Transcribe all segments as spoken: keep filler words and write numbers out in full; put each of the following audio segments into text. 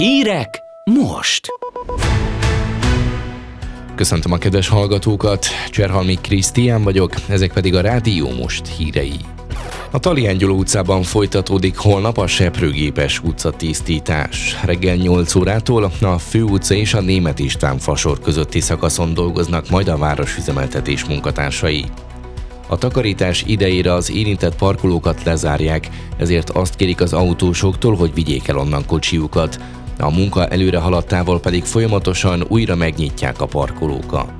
Hírek most! Köszöntöm a kedves hallgatókat, Cserhalmi Krisztián vagyok, ezek pedig a Rádió Most hírei. A Talián Gyula utcában folytatódik holnap a seprőgépes utcatisztítás. Reggel nyolc órától a Főutca és a Németh István fasor közötti szakaszon dolgoznak majd a városüzemeltetés munkatársai. A takarítás idejére az érintett parkolókat lezárják, ezért azt kérik az autósoktól, hogy vigyék el onnan kocsijukat. A munka előre haladtával pedig folyamatosan újra megnyitják a parkolókat.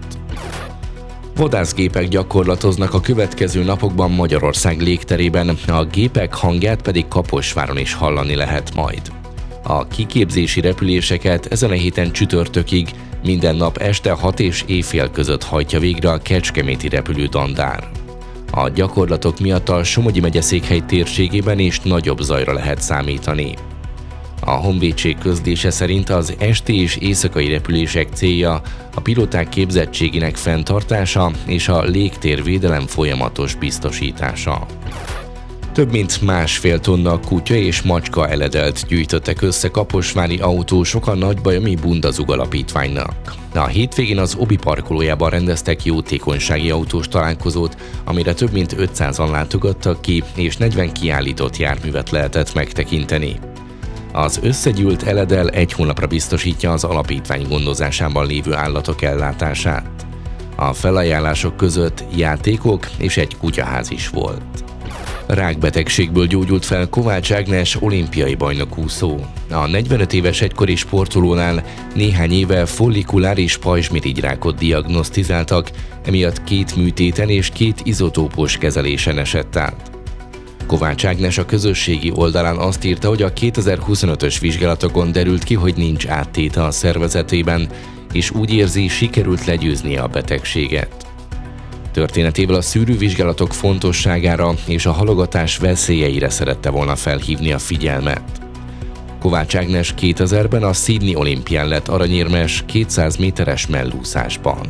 Vadászgépek gyakorlatoznak a következő napokban Magyarország légterében, a gépek hangját pedig Kaposváron is hallani lehet majd. A kiképzési repüléseket ezen a héten csütörtökig minden nap este hat és éjfél között hajtja végre a kecskeméti repülőtandár. A gyakorlatok miatt a Somogyi megyeszékhely térségében is nagyobb zajra lehet számítani. A honvédség közlése szerint az esti és éjszakai repülések célja a pilóták képzettségének fenntartása és a légtérvédelem folyamatos biztosítása. Több mint másfél tonna kutya és macska eledelt gyűjtöttek össze kaposvári autósok a Nagybajami Bundazug alapítványnak. A hétvégén az Obi parkolójában rendeztek jótékonysági autós találkozót, amire több mint ötszázan látogattak ki, és negyven kiállított járművet lehetett megtekinteni. Az összegyűlt eledel egy hónapra biztosítja az alapítvány gondozásában lévő állatok ellátását. A felajánlások között játékok és egy kutyaház is volt. Rákbetegségből gyógyult fel Kovács Ágnes olimpiai bajnokúszó. A negyvenöt éves egykori sportolónál néhány éve follikuláris pajzsmirigyrákot diagnosztizáltak, emiatt két műtéten és két izotópos kezelésen esett át. Kovács Ágnes a közösségi oldalán azt írta, hogy a kétezer-huszonötös vizsgálatokon derült ki, hogy nincs áttéte a szervezetében, és úgy érzi, sikerült legyőznie a betegséget. Történetével a szűrővizsgálatok fontosságára és a halogatás veszélyeire szerette volna felhívni a figyelmet. Kovács Ágnes kétezerben a Sydney olimpián lett aranyérmes kétszáz méteres mellúszásban.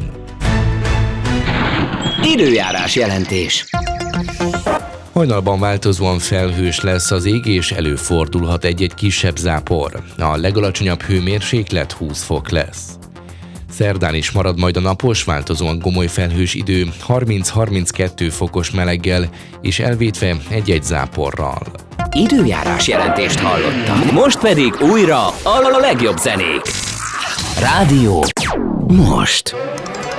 Időjárás jelentés. Hajnalban változóan felhős lesz az ég, és előfordulhat egy-egy kisebb zápor. A legalacsonyabb hőmérséklet húsz fok lesz. Szerdán is marad majd a napos, változóan gomoly felhős idő, harminc-harminckettő fokos meleggel, és elvétve egy-egy záporral. Időjárás jelentést hallottak. Most pedig újra a legjobb zenék. Rádió Most.